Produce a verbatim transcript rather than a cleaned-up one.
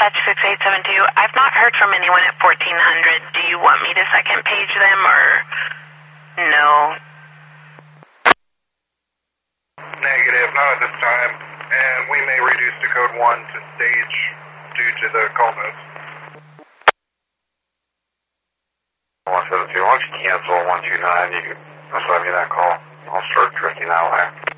dispatch six eight seven two. I've not heard from anyone at fourteen hundred. Do you want me to second page them or no? Negative, not at this time. And we may reduce to code one to stage due to the call notes. one seven two, once you cancel one two nine, you can just let me that call. I'll start drifting that way.